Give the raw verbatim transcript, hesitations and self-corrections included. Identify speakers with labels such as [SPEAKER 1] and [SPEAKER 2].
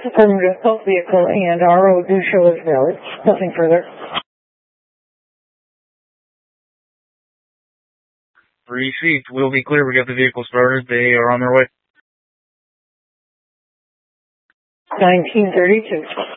[SPEAKER 1] affirmative, both vehicle and R O do show as valid. Nothing further.
[SPEAKER 2] Received. We'll be clear. We got the vehicle started. They are on their way.
[SPEAKER 1] nineteen thirty-two.